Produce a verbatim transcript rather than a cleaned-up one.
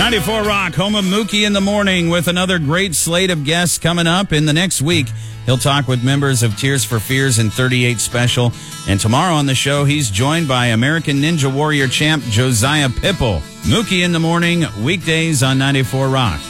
ninety-four Rock, home of Mookie in the Morning, with another great slate of guests coming up. In the next week, he'll talk with members of Tears for Fears and thirty-eight Special. And tomorrow on the show, he's joined by American Ninja Warrior champ Josiah Pipple. Mookie in the Morning, weekdays on ninety-four Rock.